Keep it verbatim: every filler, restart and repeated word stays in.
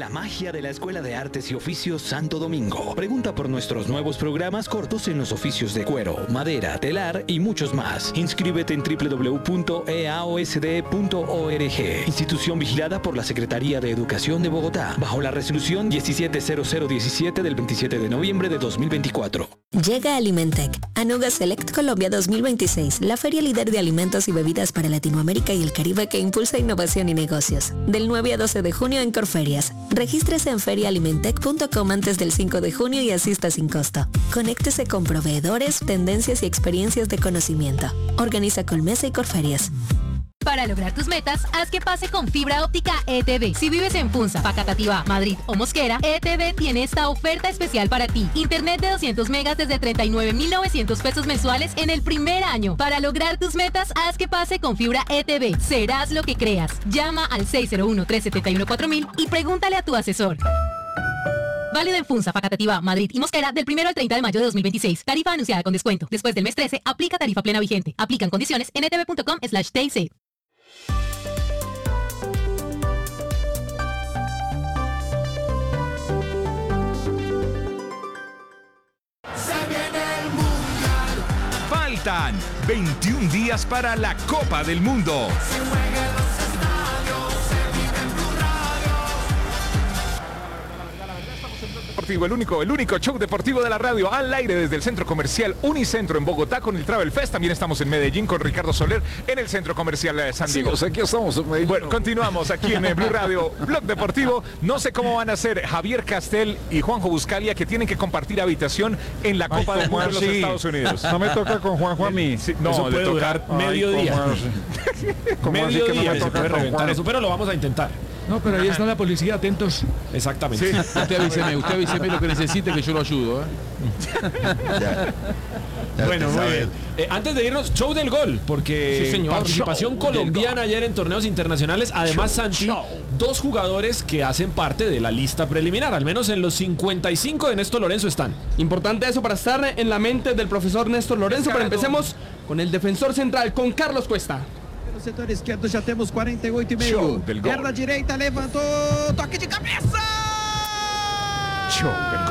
la magia de la Escuela de Artes y Oficios Santo Domingo. Pregunta por nuestros nuevos programas cortos en los oficios de cuero, madera, telar y muchos más. Inscríbete en doble u doble u doble u punto e a o s d punto org. Institución vigilada por la Secretaría de Educación de Bogotá, bajo la resolución diecisiete cero cero diecisiete del veintisiete de noviembre de dos mil veinticuatro. Llega Alimentec, Anuga Select Colombia dos mil veintiséis, la feria líder de alimentos y bebidas para Latinoamérica y el Caribe que impulsa innovación y negocios. Del nueve a doce de junio en Corferias. Regístrese en feria alimentec punto com antes del cinco de junio y asista sin costo. Conéctese con proveedores, tendencias y experiencias de conocimiento. Organiza Colmesa y Corferias. Para lograr tus metas, haz que pase con fibra óptica E T V. Si vives en Funza, Facatativá, Madrid o Mosquera, E T V tiene esta oferta especial para ti. Internet de doscientos megas desde treinta y nueve mil novecientos pesos mensuales en el primer año. Para lograr tus metas, haz que pase con fibra E T V. Serás lo que creas. Llama al seis cero uno, tres siete uno, cuatro mil y pregúntale a tu asesor. Válido en Funza, Facatativá, Madrid y Mosquera del primero al treinta de mayo de dos mil veintiséis. Tarifa anunciada con descuento. Después del mes trece, aplica tarifa plena vigente. Aplican condiciones en etv punto com slash T I C. Faltan veintiún días para la Copa del Mundo. El único, el único show deportivo de la radio al aire desde el Centro Comercial Unicentro en Bogotá con el Travel Fest. También estamos en Medellín con Ricardo Soler en el Centro Comercial de San Diego. Sí, aquí estamos en Medellín. Bueno, continuamos aquí en Blue Radio, Blog Deportivo. No sé cómo van a ser Javier Castel y Juanjo Buscalia, que tienen que compartir habitación en la Copa Ay, del Mundo de los sí. Estados Unidos. No me toca con Juanjo a mí. Sí, no, eso puede toca... durar Ay, medio ¿cómo día. así? ¿Cómo Medio así que no día me y se toca puede con reventar Juan? eso, pero lo vamos a intentar. No, pero ahí está la policía, atentos. Exactamente. Sí. Usted avíseme, usted avíseme lo que necesite que yo lo ayudo, ¿eh? Ya. Ya Bueno, usted muy sabe. bien. Eh, antes de irnos, show del gol, porque Sí, señor. participación Show del colombiana ayer en torneos internacionales. Además, Show, Santi, show. dos jugadores que hacen parte de la lista preliminar, al menos en los cincuenta y cinco de Néstor Lorenzo están. Importante eso para estar en la mente del profesor Néstor Lorenzo, pero empecemos con el defensor central, con Carlos Cuesta. No setor esquerdo já temos quarenta e oito e meio. Show del gol. Perna direita, levantou, toque de cabeça! Show del